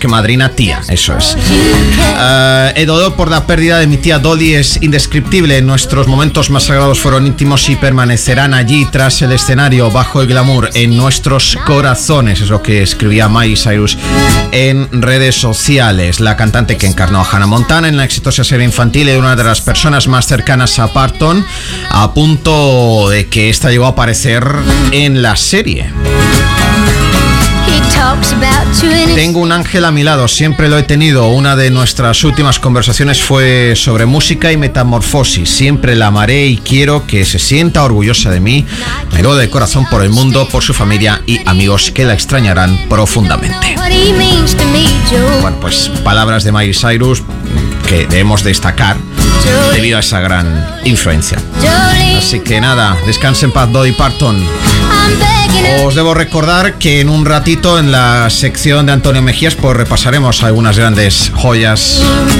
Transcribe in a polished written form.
madrina tía, eso es. El dolor por la pérdida de mi tía Dolly es indescriptible. Nuestros momentos más sagrados fueron íntimos y permanecerán allí tras el escenario, bajo el glamour, en nuestros corazones. Es lo que escribía Miley Cyrus en redes sociales. La cantante que encarnó a Hannah Montana en la exitosa serie infantil y una de las personas más cercanas a Parton, a punto de que esta llegó a aparecer en la serie. Tengo un ángel a mi lado, siempre lo he tenido. Una de nuestras últimas conversaciones fue sobre música y metamorfosis. Siempre la amaré y quiero que se sienta orgullosa de mí. Me doy de corazón por el mundo, por su familia y amigos que la extrañarán profundamente. Bueno, pues palabras de Miley Cyrus que debemos destacar debido a esa gran influencia. Así que nada, descanse en paz, Dolly Parton. Os debo recordar que en un ratito en la sección de Antonio Mejías pues repasaremos algunas grandes joyas